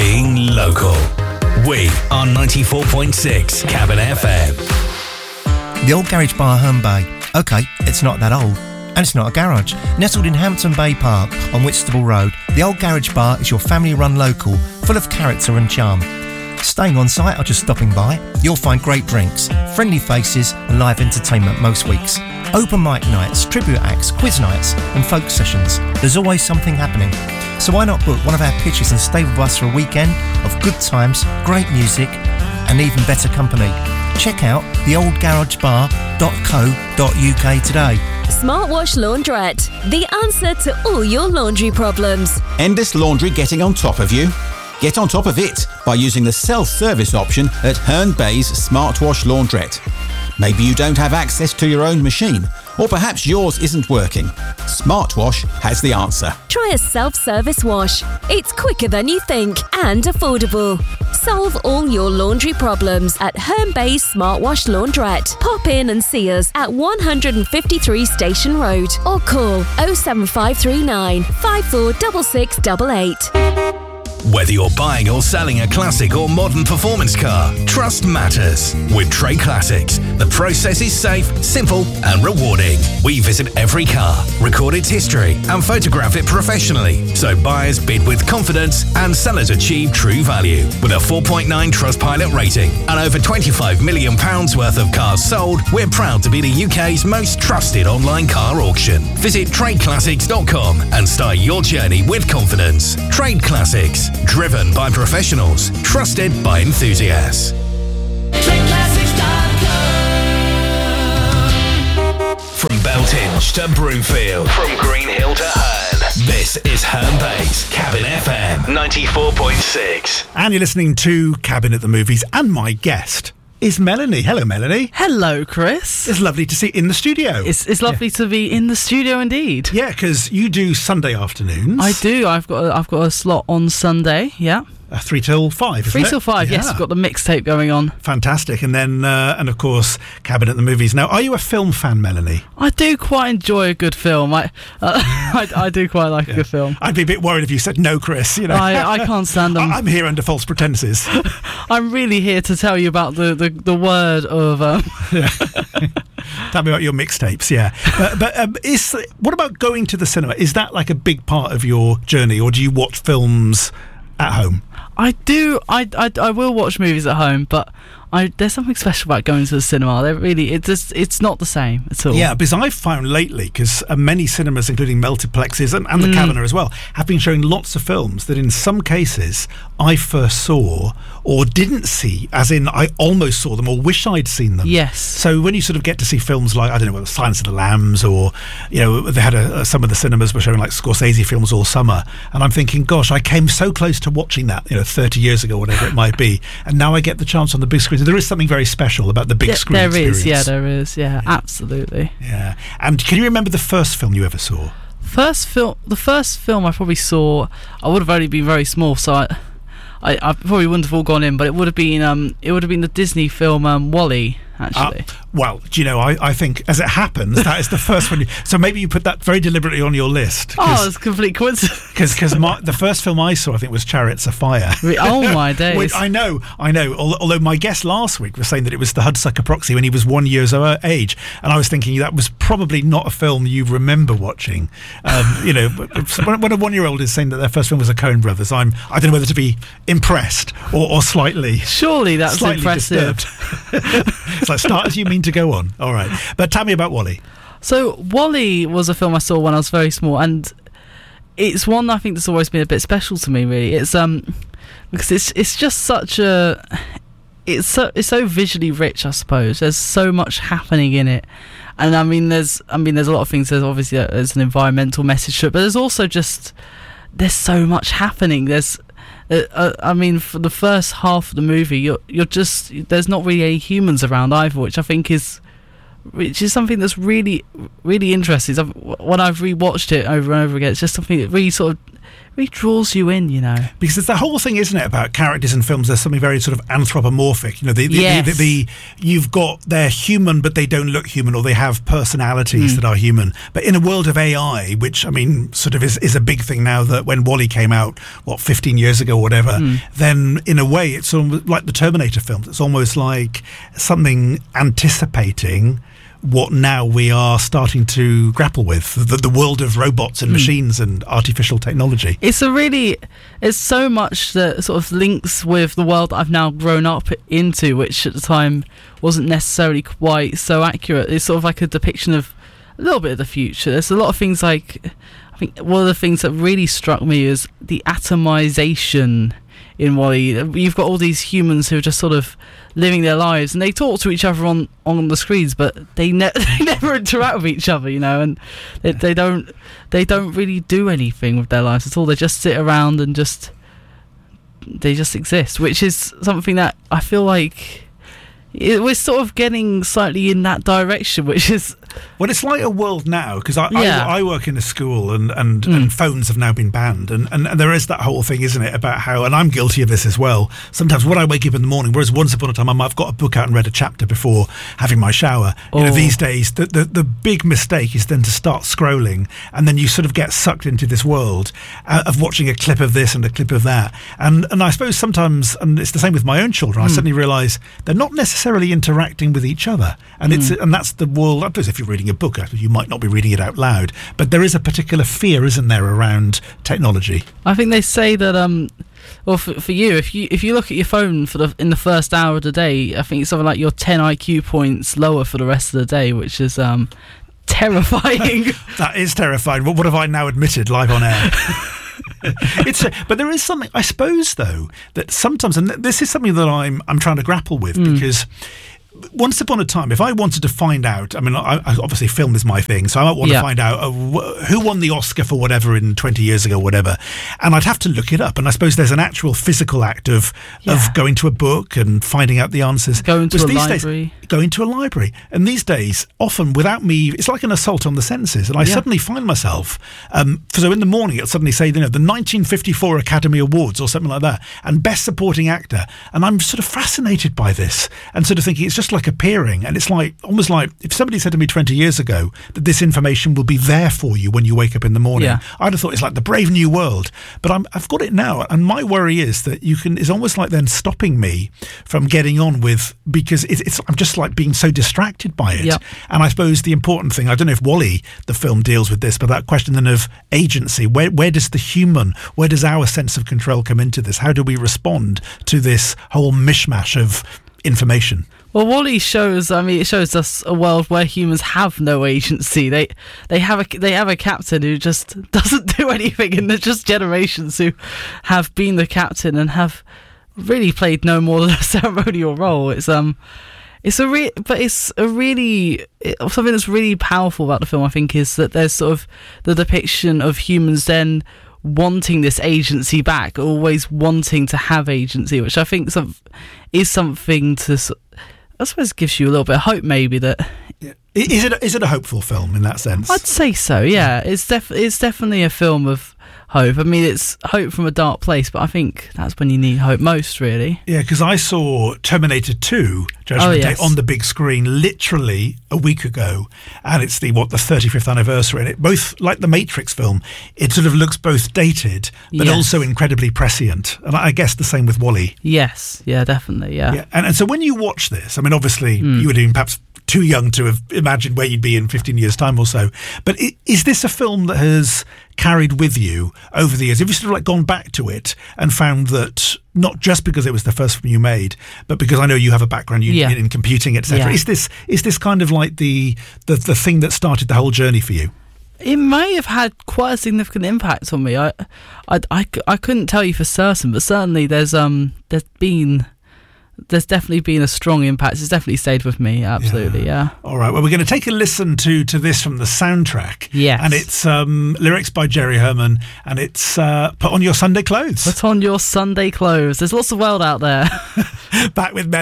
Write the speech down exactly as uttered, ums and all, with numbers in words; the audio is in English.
Being local. We are ninety-four point six Cabin F M. The Old Garage Bar, Herne Bay. OK, it's not that old. And it's not a garage. Nestled in Hampton Bay Park on Whitstable Road, the Old Garage Bar is your family-run local, full of character and charm. Staying on site or just stopping by, you'll find great drinks, friendly faces and live entertainment most weeks. Open mic nights, tribute acts, quiz nights and folk sessions. There's always something happening. So why not book one of our pitches and stay with us for a weekend of good times, great music and even better company. Check out the old garage bar dot co dot uk today. Smartwash Laundrette, the answer to all your laundry problems. Endless laundry getting on top of you? Get on top of it by using the self-service option at Herne Bay's Smartwash Laundrette. Maybe you don't have access to your own machine, or perhaps yours isn't working. Smartwash has the answer. Try a self-service wash. It's quicker than you think and affordable. Solve all your laundry problems at Herne Bay's Smartwash Laundrette. Pop in and see us at one fifty-three Station Road or call oh seven five three nine, five four six six eight eight. Whether you're buying or selling a classic or modern performance car, trust matters. With Trade Classics, the process is safe, simple and rewarding. We visit every car, record its history and photograph it professionally, so buyers bid with confidence and sellers achieve true value. With a four point nine Trustpilot rating and over twenty-five million pounds worth of cars sold, we're proud to be the U K's most trusted online car auction. Visit trade classics dot com and start your journey with confidence. Trade Classics. Driven by professionals, trusted by enthusiasts. From Beltinge to Broomfield, from Greenhill to Herne, this is Herne Bay's Cabin F M ninety-four point six. And you're listening to Cabin at the Movies, and my guest is Melanie. Hello, Melanie. Hello, Chris. It's lovely to see you in the studio. It's it's lovely yeah. to be in the studio indeed. Yeah, because you do Sunday afternoons. I do. I've got a, I've got a slot on Sunday. Yeah. Uh, three till five, isn't Three it? till five, yeah. yes. We've got the mixtape going on. Fantastic. And then, uh, and of course, Cabin at the Movies. Now, are you a film fan, Melanie? I do quite enjoy a good film. I uh, I, I do quite like yeah. a good film. I'd be a bit worried if you said no, Chris. You know, I, I can't stand them. I'm here under false pretences. I'm really here to tell you about the, the, the word of... Um... Yeah. Tell me about your mixtapes, yeah. But, but um, is what about going to the cinema? Is that like a big part of your journey, or do you watch films at home? I do. I, I, I will watch movies at home, but I, there's something special about going to the cinema. They're really, it's just, it's not the same at all. Yeah, because I've found lately, because uh, many cinemas, including multiplexes and, and the mm. Cabinet as well, have been showing lots of films that in some cases I first saw or didn't see, as in I almost saw them or wish I'd seen them. Yes. So when you sort of get to see films like, I don't know, Silence of the Lambs, or, you know, they had a, a, some of the cinemas were showing like Scorsese films all summer, and I'm thinking, gosh, I came so close to watching that, you know, thirty years ago, whatever it might be, and now I get the chance on the big screen. So there is something very special about the big yeah, screen there experience. is, yeah, there is, yeah, yeah, absolutely. Yeah. And can you remember the first film you ever saw? First film, the first film I probably saw, I would have only been very small, so I, I, I probably wouldn't have all gone in, but it would have been, um, it would have been the Disney film um, WALL-E. Actually, uh, well, do you know? I, I think, as it happens, that is the first one. You, so maybe you put that very deliberately on your list. Oh, it's a complete coincidence. Because because the first film I saw, I think, was Chariots of Fire. Oh my days! Which, I know, I know. Although my guest last week was saying that it was the Hudsucker Proxy when he was one year's age, and I was thinking that was probably not a film you remember watching. Um, you know, when, when a one-year-old is saying that their first film was a Coen Brothers, I'm I don't know whether to be impressed or, or slightly. Surely that's slightly impressive. It's like, start as you mean to go on. All right. But tell me about WALL-E. So WALL-E was a film I saw when I was very small, and it's one I think that's always been a bit special to me, really. It's um because it's it's just such a it's so it's so visually rich, I suppose. There's so much happening in it. And I mean there's I mean there's a lot of things. There's obviously a, there's an environmental message to it, but there's also just there's so much happening. There's Uh, uh, I mean, for the first half of the movie, you're you're just there's not really any humans around either, which I think is which is something that's really really interesting. I've, when I've rewatched it over and over again, it's just something that really sort of really draws you in, you know. Because it's the whole thing, isn't it, about characters in films? There's something very sort of anthropomorphic. You know, the, the, yes. the, the, the you've got they're human, but they don't look human, or they have personalities mm. that are human. But in a world of A I, which I mean, sort of is, is a big thing now. That when WALL-E came out, what fifteen years ago, or whatever, mm. then in a way, it's sort of like the Terminator films. It's almost like something anticipating what now we are starting to grapple with, the, the world of robots and mm. machines and artificial technology. It's a really, it's so much that sort of links with the world that I've now grown up into, which at the time wasn't necessarily quite so accurate. It's sort of like a depiction of a little bit of the future. There's a lot of things like, I think one of the things that really struck me is the atomization in WALL-E. You've got all these humans who are just sort of living their lives, and they talk to each other on, on the screens, but they, ne- they never interact with each other, you know, and they, they don't they don't really do anything with their lives at all. They just sit around and just they just exist, which is something that I feel like it, we're sort of getting slightly in that direction, which is... Well, it's like a world now, because I, yeah. I, I work in a school, and, and, mm. and phones have now been banned, and, and, and there is that whole thing, isn't it, about how, and I'm guilty of this as well, sometimes when I wake up in the morning, whereas once upon a time I might have got a book out and read a chapter before having my shower, you oh. know, these days the, the, the big mistake is then to start scrolling, and then you sort of get sucked into this world uh, of watching a clip of this and a clip of that, and and I suppose sometimes, and it's the same with my own children, mm. I suddenly realise they're not necessarily interacting with each other, and mm. it's and that's the world. I suppose if you're reading a book, you might not be reading it out loud, but there is a particular fear, isn't there, around technology? I think they say that um well for, for you if you if you look at your phone for the in the first hour of the day, I think it's something like you're ten I Q points lower for the rest of the day, which is um terrifying. That is terrifying. What, what have I now admitted live on air? It's a, but there is something, I suppose, though, that sometimes, and this is something that I'm I'm trying to grapple with, mm. because once upon a time, if I wanted to find out, I mean, I, I obviously film is my thing, so I might want yeah. to find out uh, wh- who won the Oscar for whatever in twenty years ago, whatever, and I'd have to look it up. And I suppose there's an actual physical act of yeah. of going to a book and finding out the answers. Going to Whereas a these library. Days, going to a library. And these days, often without me, it's like an assault on the senses. And I yeah. suddenly find myself, um, so in the morning, it'll suddenly say, you know, the nineteen fifty-four Academy Awards or something like that, and Best Supporting Actor. And I'm sort of fascinated by this and sort of thinking it's just like appearing. And it's like, almost like if somebody said to me twenty years ago that this information will be there for you when you wake up in the morning, yeah. I'd have thought it's like the brave new world. But I'm, I've got it now. And my worry is that you can, it's almost like then stopping me from getting on with, because it, it's, I'm just like being so distracted by it. Yep. And I suppose the important thing, I don't know if WALL-E, the film, deals with this, but that question then of agency, where, where does the human, where does our sense of control come into this? How do we respond to this whole mishmash of information? Well, WALL-E shows. I mean, it shows us a world where humans have no agency. They they have a they have a captain who just doesn't do anything, and there's just generations who have been the captain and have really played no more than a ceremonial role. It's um, it's a re- but it's a really it, something that's really powerful about the film, I think, is that there's sort of the depiction of humans then wanting this agency back, always wanting to have agency, which I think some, is something to. I suppose gives you a little bit of hope, maybe that. Yeah. Is it is it a hopeful film in that sense? I'd say so. Yeah, it's def- it's definitely a film of hope. I mean, it's hope from a dark place, but I think that's when you need hope most, really. Yeah, because I saw Terminator two Judgment oh, yes. Day on the big screen literally a week ago, and it's the what the thirty-fifth anniversary, and it both, like the Matrix film, it sort of looks both dated but yes. also incredibly prescient, and I guess the same with WALL-E. Yes, yeah, definitely, yeah. yeah. And, and so when you watch this, I mean, obviously mm. you would have been perhaps too young to have imagined where you'd be in fifteen years' time or so, but is this a film that has carried with you over the years? Have you sort of like gone back to it and found that, not just because it was the first film you made, but because I know you have a background you, yeah. in computing, et cetera. Yeah. Is this is this kind of like the, the the thing that started the whole journey for you? It may have had quite a significant impact on me. I, I, I, I couldn't tell you for certain, but certainly there's um there's been. There's definitely been a strong impact. It's definitely stayed with me, absolutely, yeah. yeah. All right, well, we're going to take a listen to to this from the soundtrack. Yes. And it's um, lyrics by Jerry Herman, and it's uh, Put On Your Sunday Clothes. Put on your Sunday clothes. There's lots of world out there. Back with Men